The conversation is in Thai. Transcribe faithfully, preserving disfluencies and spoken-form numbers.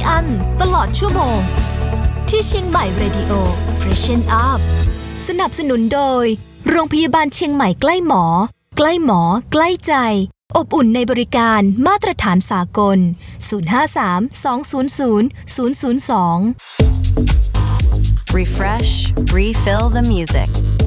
อั้นตลอดชั่วโมงที่เชียงใหม่ Radio Freshen Up สนับสนุนโดยโรงพยาบาลเชียงใหม่ใกล้หมอใกล้หมอใกล้ใจอบอุ่นในบริการมาตรฐานสากลศูนย์ ห้า สาม สอง ศูนย์ ศูนย์ ศูนย์ ศูนย์ สอง Refresh, refill the music